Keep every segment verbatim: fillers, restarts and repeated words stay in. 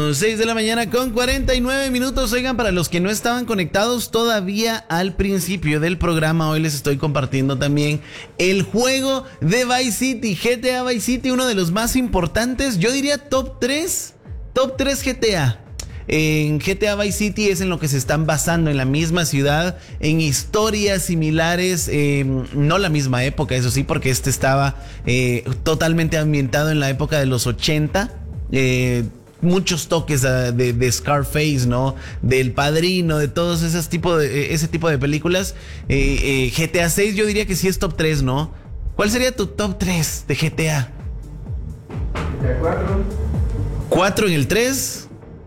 Continuamos, seis de la mañana con cuarenta y nueve minutos. Oigan, para los que no estaban conectados todavía al principio del programa, hoy les estoy compartiendo también el juego de Vice City, G T A Vice City, uno de los más importantes, yo diría top tres, top tres G T A. En G T A Vice City es en lo que se están basando, en la misma ciudad, en historias similares, eh, no la misma época, eso sí, porque este estaba eh, totalmente ambientado en la época de los ochenta, eh, muchos toques uh, de, de Scarface, ¿no? Del Padrino, de todos esos tipo de, ese tipo de películas. eh, eh, G T A seis yo diría que sí es top tres, ¿no? ¿Cuál sería tu top tres de G T A? G T A cuatro. ¿cuatro en el tres?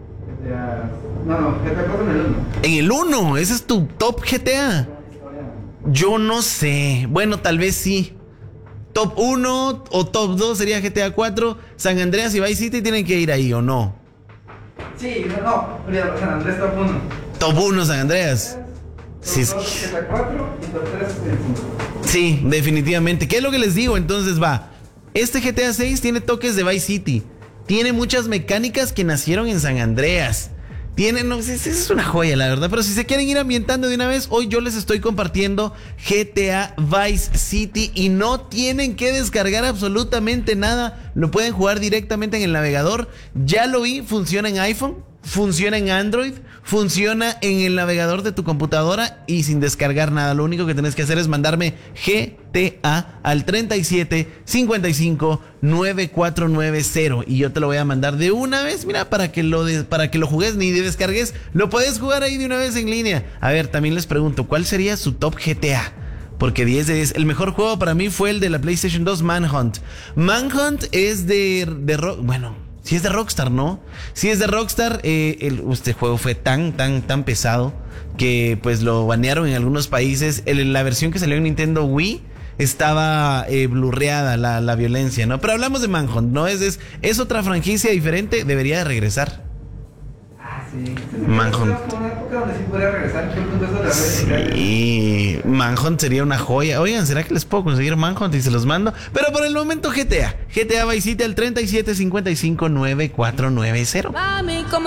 No, no, G T A cuatro en el uno. En el uno, ese es tu top G T A. Yo no sé. Bueno, tal vez sí. Top uno o top dos sería G T A cuatro. San Andreas y Vice City tienen que ir ahí, ¿o no? Sí, no, no. Olvídalo, San Andrés top uno. Top uno San Andreas. Top Sí, dos G T A cuatro y top tres el cinco. sí, definitivamente. ¿Qué es lo que les digo? Entonces va. Este G T A seis tiene toques de Vice City. Tiene muchas mecánicas que nacieron en San Andreas. Tiene, no sé, es una joya, la verdad. Pero si se quieren ir ambientando de una vez, hoy yo les estoy compartiendo G T A Vice City y no tienen que descargar absolutamente nada. Lo pueden jugar directamente en el navegador. Ya lo vi, funciona en iPhone, funciona en Android, funciona en el navegador de tu computadora y sin descargar nada. Lo único que tenés que hacer es mandarme G T A al treinta y siete cincuenta y cinco nueve cuatro nueve cero y yo te lo voy a mandar de una vez, mira, para que lo de, para que lo juegues ni de descargues, lo puedes jugar ahí de una vez en línea. A ver, también les pregunto, ¿cuál sería su top G T A? Porque diez de diez, el mejor juego para mí fue el de la PlayStation dos, Manhunt. Manhunt es de, de rock, bueno, si es de Rockstar, ¿no? Si es de Rockstar, eh, el, este juego fue tan, tan, tan pesado que pues lo banearon en algunos países. El, la versión que salió en Nintendo Wii estaba eh, blurreada la, la violencia, ¿no? Pero hablamos de Manhunt, ¿no? Es, es, es otra franquicia diferente, debería de regresar. Ah, sí. Manhunt. Estamos en una época donde sí podría regresar. Yo creo que eso de la red. Sí, Manhunt sería una joya. Oigan, ¿será que les puedo conseguir Manhunt y se los mando? Pero por el momento G T A. G T A Vice City al treinta y siete cincuenta y cinco nueve cuatro nueve cero. Mami, como